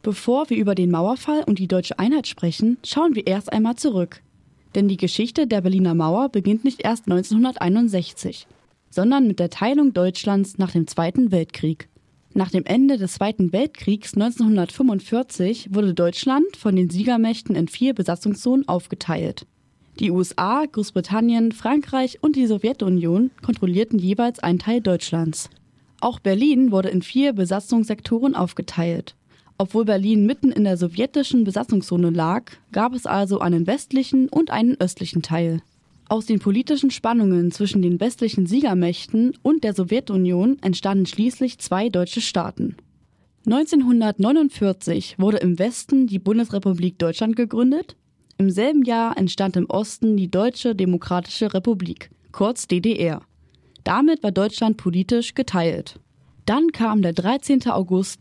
Bevor wir über den Mauerfall und die deutsche Einheit sprechen, schauen wir erst einmal zurück. Denn die Geschichte der Berliner Mauer beginnt nicht erst 1961, sondern mit der Teilung Deutschlands nach dem Zweiten Weltkrieg. Nach dem Ende des Zweiten Weltkriegs 1945 wurde Deutschland von den Siegermächten in 4 Besatzungszonen aufgeteilt. Die USA, Großbritannien, Frankreich und die Sowjetunion kontrollierten jeweils einen Teil Deutschlands. Auch Berlin wurde in 4 Besatzungssektoren aufgeteilt. Obwohl Berlin mitten in der sowjetischen Besatzungszone lag, gab es also einen westlichen und einen östlichen Teil. Aus den politischen Spannungen zwischen den westlichen Siegermächten und der Sowjetunion entstanden schließlich 2 deutsche Staaten. 1949 wurde im Westen die Bundesrepublik Deutschland gegründet. Im selben Jahr entstand im Osten die Deutsche Demokratische Republik, kurz DDR. Damit war Deutschland politisch geteilt. Dann kam der 13. August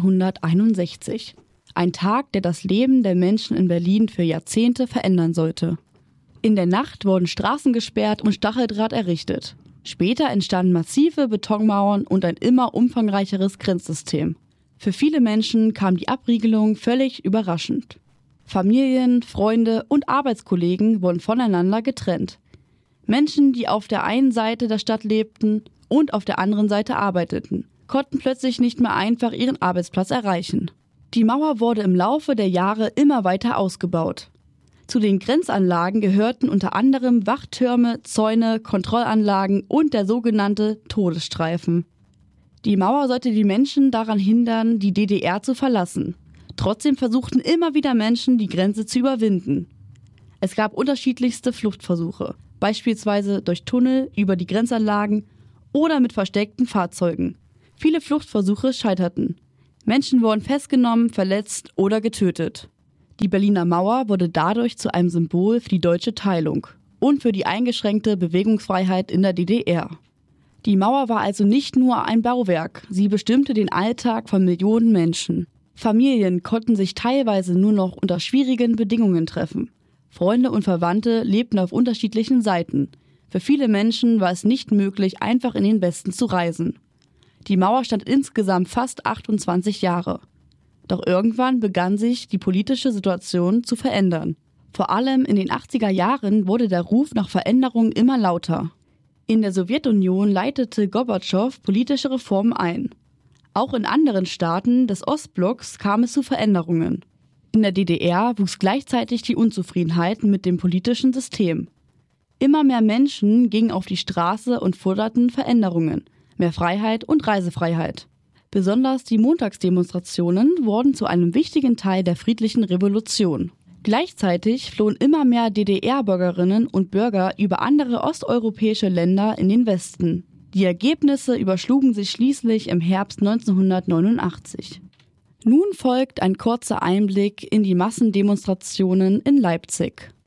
1961. Ein Tag, der das Leben der Menschen in Berlin für Jahrzehnte verändern sollte. In der Nacht wurden Straßen gesperrt und Stacheldraht errichtet. Später entstanden massive Betonmauern und ein immer umfangreicheres Grenzsystem. Für viele Menschen kam die Abriegelung völlig überraschend. Familien, Freunde und Arbeitskollegen wurden voneinander getrennt. Menschen, die auf der einen Seite der Stadt lebten und auf der anderen Seite arbeiteten, konnten plötzlich nicht mehr einfach ihren Arbeitsplatz erreichen. Die Mauer wurde im Laufe der Jahre immer weiter ausgebaut. Zu den Grenzanlagen gehörten unter anderem Wachtürme, Zäune, Kontrollanlagen und der sogenannte Todesstreifen. Die Mauer sollte die Menschen daran hindern, die DDR zu verlassen. Trotzdem versuchten immer wieder Menschen, die Grenze zu überwinden. Es gab unterschiedlichste Fluchtversuche, beispielsweise durch Tunnel, über die Grenzanlagen oder mit versteckten Fahrzeugen. Viele Fluchtversuche scheiterten. Menschen wurden festgenommen, verletzt oder getötet. Die Berliner Mauer wurde dadurch zu einem Symbol für die deutsche Teilung und für die eingeschränkte Bewegungsfreiheit in der DDR. Die Mauer war also nicht nur ein Bauwerk, sie bestimmte den Alltag von Millionen Menschen. Familien konnten sich teilweise nur noch unter schwierigen Bedingungen treffen. Freunde und Verwandte lebten auf unterschiedlichen Seiten. Für viele Menschen war es nicht möglich, einfach in den Westen zu reisen. Die Mauer stand insgesamt fast 28 Jahre. Doch irgendwann begann sich die politische Situation zu verändern. Vor allem in den 80er Jahren wurde der Ruf nach Veränderungen immer lauter. In der Sowjetunion leitete Gorbatschow politische Reformen ein. Auch in anderen Staaten des Ostblocks kam es zu Veränderungen. In der DDR wuchs gleichzeitig die Unzufriedenheit mit dem politischen System. Immer mehr Menschen gingen auf die Straße und forderten Veränderungen, mehr Freiheit und Reisefreiheit. Besonders die Montagsdemonstrationen wurden zu einem wichtigen Teil der friedlichen Revolution. Gleichzeitig flohen immer mehr DDR-Bürgerinnen und Bürger über andere osteuropäische Länder in den Westen. Die Ergebnisse überschlugen sich schließlich im Herbst 1989. Nun folgt ein kurzer Einblick in die Massendemonstrationen in Leipzig.